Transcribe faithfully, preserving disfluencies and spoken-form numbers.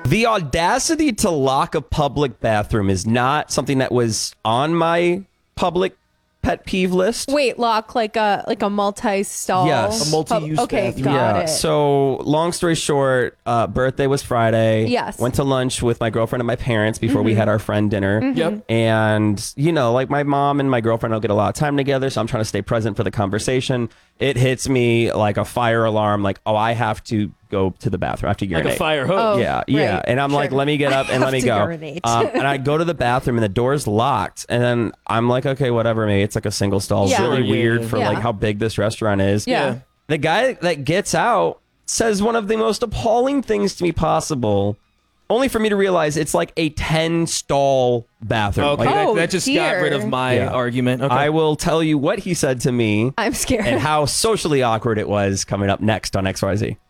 The audacity to lock a public bathroom is not something that was on my public pet peeve list. Wait, lock like a like a multi-stall? Yes. A multi-use Okay, bathroom. got yeah. it. So long story short, uh, birthday was Friday. Yes. Went to lunch with my girlfriend and my parents before we had our friend dinner. Yep. And, you know, like my mom and my girlfriend don't get a lot of time together, so I'm trying to stay present for the conversation. It hits me like a fire alarm, like, oh, I have to go to the bathroom. I have to urinate. Like a fire hose. Oh, Yeah, yeah. right. And I'm like, Sure. let me get up and let me have to go. urinate. Um, and I go to the bathroom and the door's locked. And then I'm like, okay, whatever. Maybe it's like a single stall. Yeah. Really Yeah, weird yeah, for yeah. like how big this restaurant is. Yeah. The guy that gets out says one of the most appalling things to me possible, only for me to realize it's like a ten stall bathroom. Okay, Like, that, Oh, that just got dear. rid of my Yeah. argument. Okay. I will tell you what he said to me I'm scared. and how socially awkward it was coming up next on X Y Z.